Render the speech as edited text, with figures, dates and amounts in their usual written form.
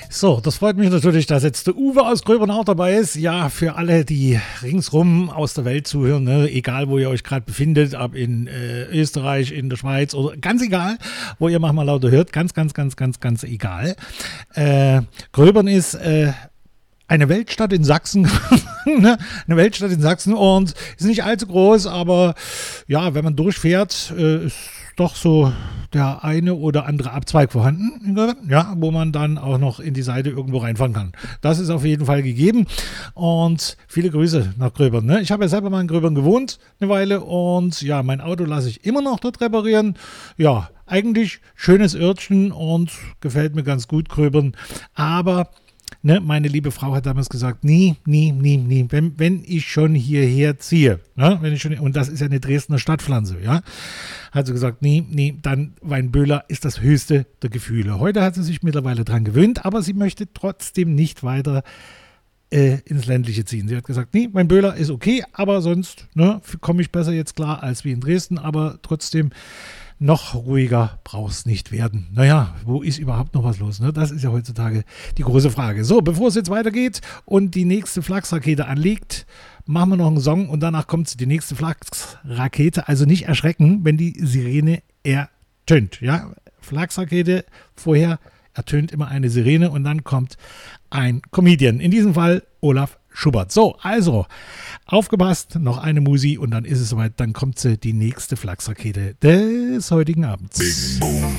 So, das freut mich natürlich, dass jetzt der Uwe aus Gröbern auch dabei ist. Ja, für alle, die ringsrum aus der Welt zuhören, ne, egal wo ihr euch gerade befindet, ob in Österreich, in der Schweiz oder ganz egal, wo ihr Mach mal lauter hört, ganz egal. Gröbern ist eine Weltstadt in Sachsen, ne? Eine Weltstadt in Sachsen und ist nicht allzu groß, aber ja, wenn man durchfährt, ist doch so der eine oder andere Abzweig vorhanden, ja, wo man dann auch noch in die Seite irgendwo reinfahren kann. Das ist auf jeden Fall gegeben und viele Grüße nach Gröbern. Ne? Ich habe ja selber mal in Gröbern gewohnt eine Weile und ja, mein Auto lasse ich immer noch dort reparieren. Ja, eigentlich schönes Örtchen und gefällt mir ganz gut, Gröbern, aber ne, meine liebe Frau hat damals gesagt, nie, wenn ich schon hierher ziehe, ne, und das ist ja eine Dresdner Stadtpflanze, ja, hat sie gesagt, nee, dann Weinböhler ist das höchste der Gefühle. Heute hat sie sich mittlerweile dran gewöhnt, aber sie möchte trotzdem nicht weiter ins Ländliche ziehen. Sie hat gesagt, nee, Weinböhler ist okay, aber sonst ne, komme ich besser jetzt klar als wie in Dresden, aber trotzdem noch ruhiger braucht es nicht werden. Naja, wo ist überhaupt noch was los? Ne? Das ist ja heutzutage die große Frage. So, bevor es jetzt weitergeht und die nächste Flachsrakete anlegt, machen wir noch einen Song und danach kommt die nächste Flachsrakete. Also nicht erschrecken, wenn die Sirene ertönt. Ja? Flachsrakete, vorher ertönt immer eine Sirene und dann kommt ein Comedian. In diesem Fall Olaf Schubert. So, also aufgepasst, noch eine Musi und dann ist es soweit, dann kommt die nächste Flachsrakete des heutigen Abends. Big Boom.